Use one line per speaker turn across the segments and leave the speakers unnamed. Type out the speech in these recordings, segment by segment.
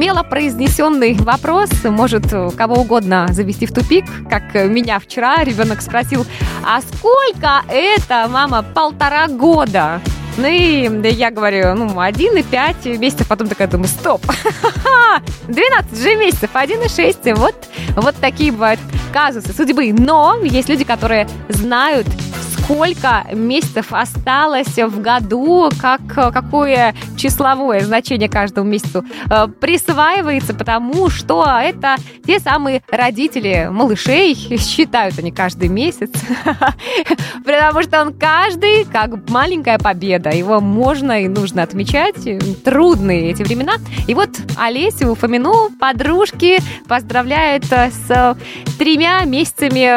смело произнесенный вопрос может кого угодно завести в тупик, как меня вчера ребенок спросил: а сколько это, мама, 1,5 года? Ну и я говорю, 1 и 5 месяцев, потом такая думаю, стоп, 12 же месяцев, 1 и 6, вот такие бывают казусы судьбы. Но есть люди, которые знают, сколько месяцев осталось в году, какое числовое значение каждому месяцу присваивается, потому что это те самые родители малышей, считают они каждый месяц, потому что он каждый как маленькая победа, его можно и нужно отмечать, трудные эти времена. И вот Олесю Фомину подружки поздравляют с 3 месяцами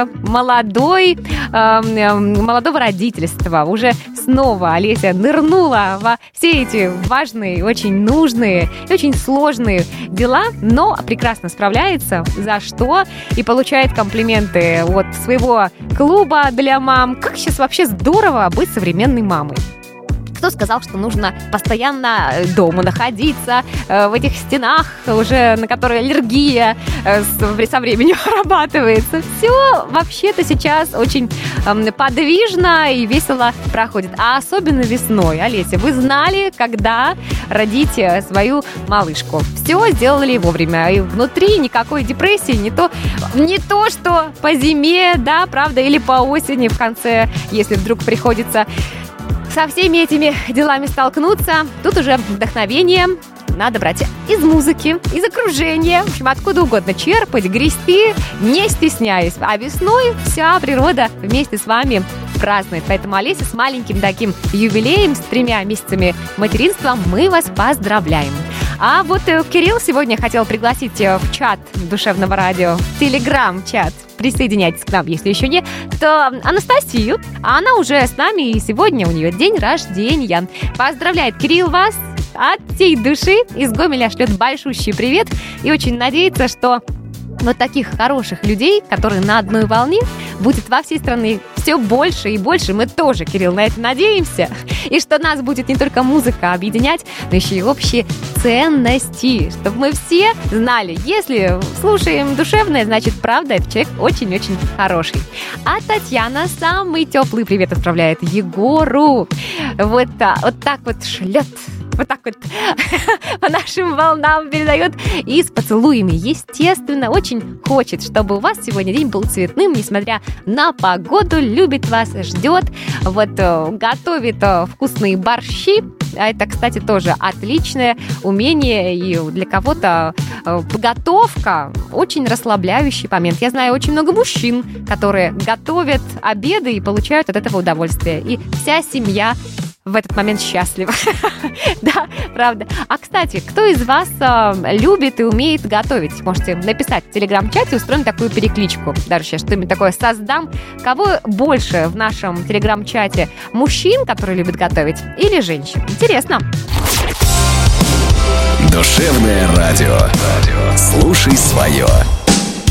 молодого родительства. Уже снова Олеся нырнула во все эти важные, очень нужные и очень сложные дела, но прекрасно справляется, за что и получает комплименты от своего клуба для мам. Как сейчас вообще здорово быть современной мамой. Кто сказал, что нужно постоянно дома находиться, в этих стенах, уже на которые аллергия со временем вырабатывается. Все вообще-то сейчас очень подвижно и весело проходит. А особенно весной. Олеся, вы знали, когда родить свою малышку. Все сделали вовремя. И внутри никакой депрессии, не то, что по зиме, да, правда, или по осени в конце, если вдруг приходится со всеми этими делами столкнуться. Тут уже вдохновение надо брать из музыки, из окружения, в общем, откуда угодно черпать, грести, не стесняясь. А весной вся природа вместе с вами празднует. Поэтому, Олеся, с маленьким таким юбилеем, с 3 месяцами материнства мы вас поздравляем. А вот Кирилл сегодня хотел пригласить в чат Душевного радио, в Телеграм-чат. Присоединяйтесь к нам, если еще не, то Анастасию. А она уже с нами, и сегодня у нее день рождения. Поздравляет Кирилл вас от всей души. Из Гомеля шлет большущий привет и очень надеется, что вот таких хороших людей, которые на одной волне, будет во всей стране все больше и больше. Мы тоже, Кирилл, на это надеемся. И что нас будет не только музыка объединять, но еще и общие ценности. Чтобы мы все знали, если слушаем душевное, значит, правда, этот человек очень-очень хороший. А Татьяна самый теплый привет отправляет Егору. Вот так вот шлет. Вот так вот по нашим волнам передает. И с поцелуями, естественно, очень хочет, чтобы у вас сегодня день был цветным, несмотря на погоду. Любит вас, ждет. Вот готовит вкусные борщи. А это, кстати, тоже отличное умение. И для кого-то готовка очень расслабляющий момент. Я знаю очень много мужчин, которые готовят обеды и получают от этого удовольствие. И вся семья в этот момент счастлива. Да, правда. А, кстати, кто из вас любит и умеет готовить? Можете написать в Телеграм-чате, устроим такую перекличку. Даже сейчас что-нибудь такое создам. Кого больше в нашем Телеграм-чате? Мужчин, которые любят готовить, или женщин? Интересно.
Душевное радио. Слушай свое.